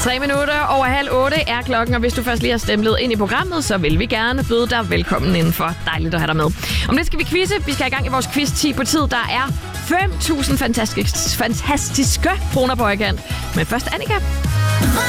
3 minutter over 7:30 er klokken, og hvis du først lige har stemplet ind i programmet, så vil vi gerne byde dig velkommen indenfor. Dejligt at have dig med. Om lidt skal vi quizze. Vi skal have i gang i vores quiz 10 på tid. Der er 5.000 fantastiske kroner på højkant. Men først Annika.